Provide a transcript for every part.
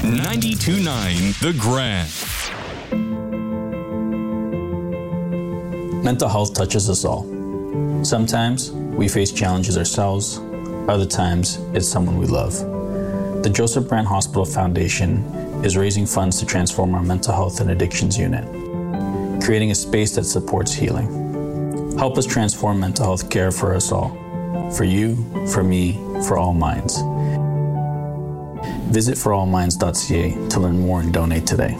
92.9 The Grand. Mental health touches us all. Sometimes we face challenges ourselves, other times it's someone we love. The Joseph Brand Hospital Foundation is raising funds to transform our mental health and addictions unit, creating a space that supports healing. Help us transform mental health care for us all, for you, for me, for all minds. Visit forallminds.ca to learn more and donate today.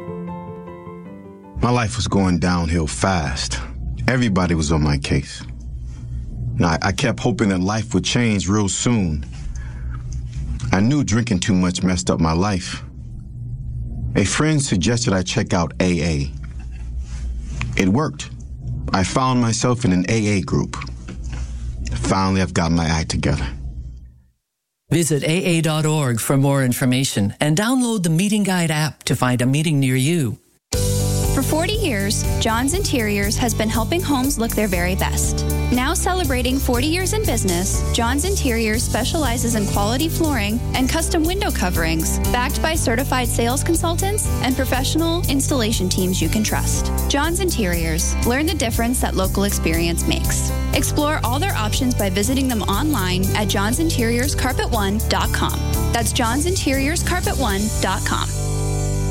My life was going downhill fast. Everybody was on my case. Now, I kept hoping that life would change real soon. I knew drinking too much messed up my life. A friend suggested I check out AA. It worked. I found myself in an AA group. Finally, I've got my act together. Visit AA.org for more information and download the Meeting Guide app to find a meeting near you. For 40 years, John's Interiors has been helping homes look their very best. Now celebrating 40 years in business, John's Interiors specializes in quality flooring and custom window coverings, backed by certified sales consultants and professional installation teams you can trust. John's Interiors. Learn the difference that local experience makes. Explore all their options by visiting them online at johnsinteriorscarpet1.com. That's johnsinteriorscarpet1.com.